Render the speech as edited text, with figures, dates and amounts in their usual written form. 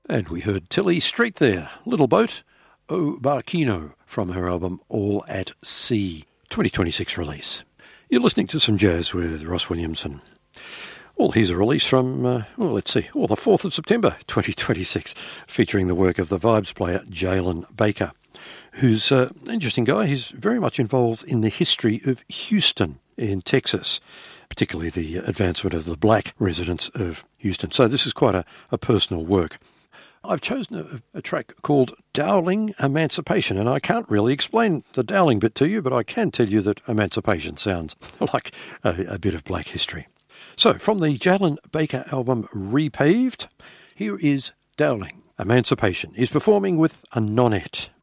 And we heard Tilly Street there, Little Boat, O Barquino, from her album All at Sea, 2026 release. You're listening to some jazz with Ross Williamson. Well, here's a release from, the 4th of September 2026, featuring the work of the Vibes player Jalen Baker, who's an interesting guy. He's very much involved in the history of Houston in Texas, particularly the advancement of the black residents of Houston. So this is quite a personal work. I've chosen a track called Dowling Emancipation, and I can't really explain the Dowling bit to you, but I can tell you that emancipation sounds like a bit of black history. So, from the Jalen Baker album Repaved, here is Dowling Emancipation. He's performing with a nonette.